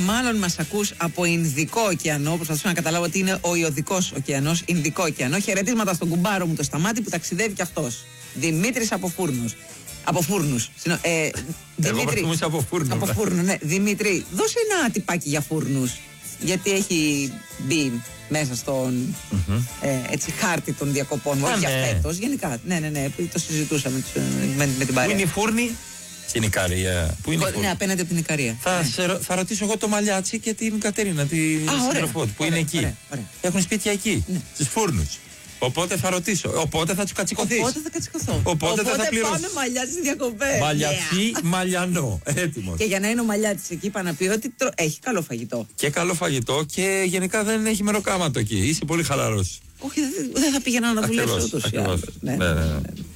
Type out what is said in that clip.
μάλλον μας ακούς από Ινδικό ωκεανό. Προσπαθούσα να καταλάβω τι είναι ο Ιωδικός ωκεανός, Ινδικό ωκεανό. Χαιρετίσματα στον κουμπάρο μου το Σταμάτη που ταξιδεύει κι αυτός. Δημήτρης από Φούρνους. Από Φούρνους. Δημήτρη. Από Φούρνου, ναι. Δημήτρη, δώσε ένα τυπάκι για Φούρνους. Γιατί έχει μπει μέσα στον έτσι, χάρτη των διακοπών. Όχι για φέτος, γενικά. Ναι. Το συζητούσαμε με την παρέα. Πού είναι η Φούρνη? Στην Ικαρία. Πού είναι η Φούρνη? Ναι, απέναντι από την Ικαρία. Θα ρωτήσω εγώ το Μαλιάτσι και την Κατερίνα, τη συντροφό που είναι εκεί. Ωραία. Έχουν σπίτια εκεί, στις Φούρνους. Οπότε θα ρωτήσω. Οπότε θα του κατσικωθείς. Οπότε θα κατσικωθώ. Οπότε θα τα πληρώσεις. Πάμε Μαλιάτσι στις διακοπές. Μαλιατσί, Μαλιανό. Έτοιμος. Και για να είναι ο Μαλιάτης εκεί, είπα να πει ότι έχει καλό φαγητό. Και καλό φαγητό και γενικά δεν έχει μεροκάματο εκεί. Είσαι πολύ χαλαρός. Όχι, δεν θα πήγαινα να δουλέψω ούτως ή άλλως. Ναι.